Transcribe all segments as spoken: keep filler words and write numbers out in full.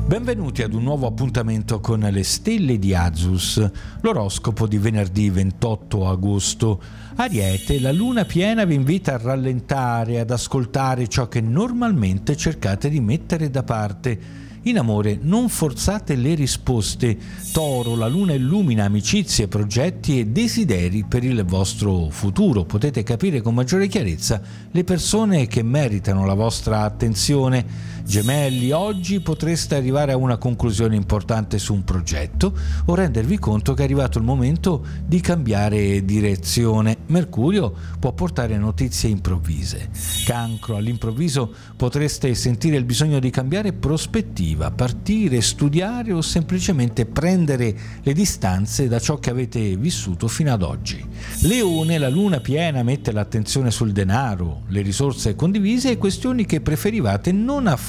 Benvenuti ad un nuovo appuntamento con le stelle di Azus, l'oroscopo di venerdì ventotto agosto. Ariete, la luna piena vi invita a rallentare, ad ascoltare ciò che normalmente cercate di mettere da parte. In amore non forzate le risposte. Toro, la luna illumina amicizie, progetti e desideri per il vostro futuro. Potete capire con maggiore chiarezza le persone che meritano la vostra attenzione. Gemelli, oggi potreste arrivare a una conclusione importante su un progetto o rendervi conto che è arrivato il momento di cambiare direzione. Mercurio può portare notizie improvvise. Cancro, all'improvviso potreste sentire il bisogno di cambiare prospettiva, partire, studiare o semplicemente prendere le distanze da ciò che avete vissuto fino ad oggi. Leone, la luna piena mette l'attenzione sul denaro, le risorse condivise e questioni che preferivate non affrontare.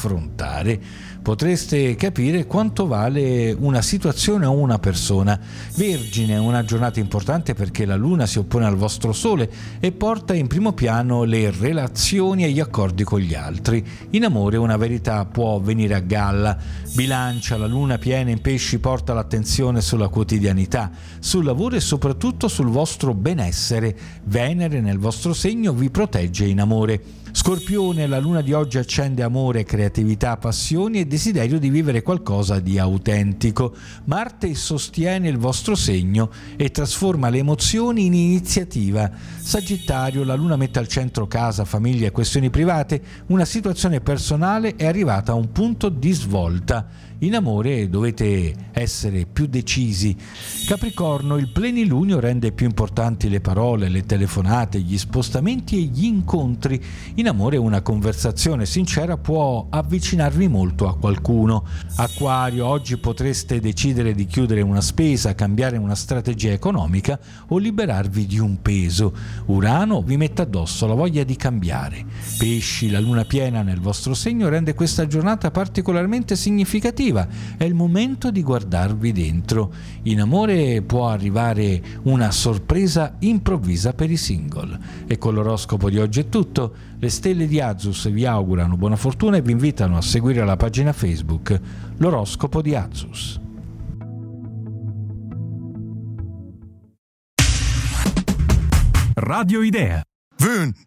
Potreste capire quanto vale una situazione o una persona. Vergine, è una giornata importante perché la luna si oppone al vostro sole e porta in primo piano le relazioni e gli accordi con gli altri. In amore una verità può venire a galla. Bilancia, la luna piena in pesci porta l'attenzione sulla quotidianità, sul lavoro e soprattutto sul vostro benessere. Venere nel vostro segno vi protegge in amore. Scorpione, la luna di oggi accende amore, creatività, passioni e desiderio di vivere qualcosa di autentico. Marte sostiene il vostro segno e trasforma le emozioni in iniziativa. Sagittario, la luna mette al centro casa, famiglia e questioni private. Una situazione personale è arrivata a un punto di svolta. In amore dovete essere più decisi. Capricorno, il plenilunio rende più importanti le parole, le telefonate, gli spostamenti e gli incontri. In amore una conversazione sincera può avvicinarvi molto a qualcuno. Acquario, oggi potreste decidere di chiudere una spesa, cambiare una strategia economica o liberarvi di un peso. Urano vi mette addosso la voglia di cambiare. Pesci, la luna piena nel vostro segno rende questa giornata particolarmente significativa. È il momento di guardarvi dentro. In amore può arrivare una sorpresa improvvisa per i single. E con l'oroscopo di oggi è tutto. Le stelle di Azus vi augurano buona fortuna e vi invitano a seguire la pagina Facebook L'oroscopo di Azus. Radio Idea. Vön.